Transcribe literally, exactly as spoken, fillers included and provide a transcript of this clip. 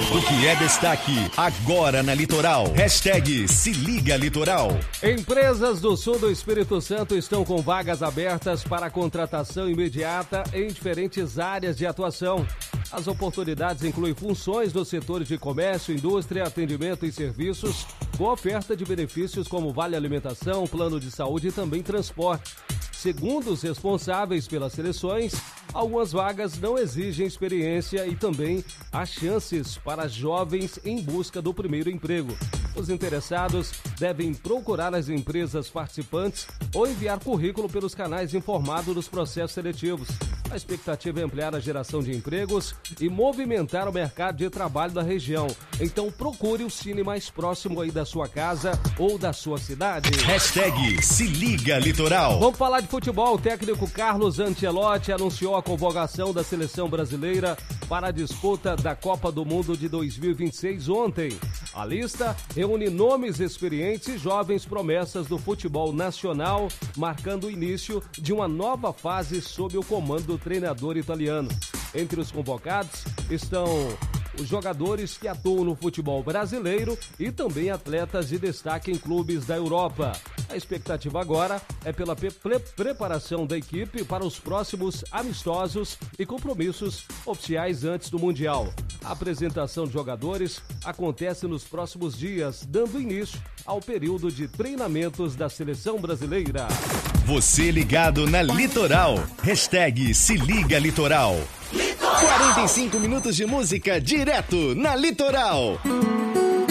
O que é destaque agora na Litoral. Hashtag Se Liga Litoral. Empresas do sul do Espírito Santo estão com vagas abertas para contratação imediata em diferentes áreas de atuação. As oportunidades incluem funções nos setores de comércio, indústria, atendimento e serviços, com oferta de benefícios como vale alimentação, plano de saúde e também transporte. Segundo os responsáveis pelas seleções, algumas vagas não exigem experiência e também há chances para jovens em busca do primeiro emprego. Os interessados devem procurar as empresas participantes ou enviar currículo pelos canais informados dos processos seletivos. A expectativa é ampliar a geração de empregos e movimentar o mercado de trabalho da região. Então procure o Cine mais próximo aí da sua casa ou da sua cidade. Hashtag Se Liga Litoral. Vamos falar de futebol. O técnico Carlos Ancelotti anunciou a convocação da seleção brasileira para a disputa da Copa do Mundo de dois mil e vinte e seis ontem. A lista reúne nomes experientes e jovens promessas do futebol nacional, marcando o início de uma nova fase sob o comando do treinador italiano. Entre os convocados estão os jogadores que atuam no futebol brasileiro e também atletas de destaque em clubes da Europa. A expectativa agora é pela pre- pre- preparação da equipe para os próximos amistosos e compromissos oficiais antes do Mundial. A apresentação de jogadores acontece nos próximos dias, dando início ao período de treinamentos da seleção brasileira. Você ligado na Litoral. Hashtag Se Liga Litoral. quarenta e cinco minutos de música direto na Litoral.